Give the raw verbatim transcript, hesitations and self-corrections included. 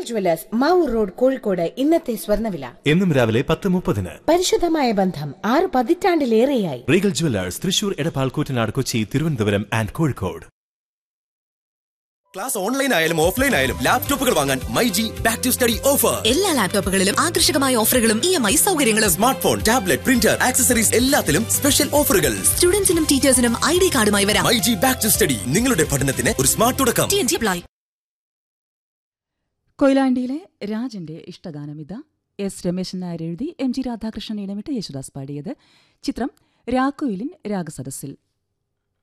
Jewellers Mavoor road Kozhikode. ഇന്നത്തെ സ്വർണ്ണവില എന്നും രാവിലെ പത്ത് മുപ്പതിന്. പരിശുദ്ധമായ ബന്ധം ആറ് പതിറ്റാണ്ടിലേറെയായി. Regal jewellers Thrissur, Edappal, Koottanad, Kochi, Thiruvananthapuram and Kozhikode. Class online ആയാലും ഓഫ്ലൈൻ ആയാലും ലാപ്ടോപ്പുകൾ വാങ്ങാൻ myG back to study offer. എല്ലാ ലാപ്ടോപ്പുകളിലും ആകർഷകമായ ഓഫറുകളും ഇ എം ഐ സൗകര്യങ്ങളും. Smart phone, tablet, printer, accessories എല്ലാത്തിലും സ്പെഷ്യൽ ഓഫറുകൾ. സ്റ്റുഡൻസിനും ടീച്ചേഴ്സിനും ഐ ഡി കാർഡുമായി വരാം. മൈജി ബാക്ക് ടു സ്റ്റഡി, നിങ്ങളുടെ പഠനത്തിന് ഒരു സ്മാർട്ട് തുടക്കം. കൊയിലാണ്ടിയിലെ രാജന്റെ ഇഷ്ടഗാനമിത എസ് രമേശൻ നായർ എഴുതി എം ജി രാധാകൃഷ്ണൻ ഇടമിട്ട് യേശുദാസ് പാടിയത്. ചിത്രം രാക്കുയിലിൻ രാഗസദസ്സിൽ.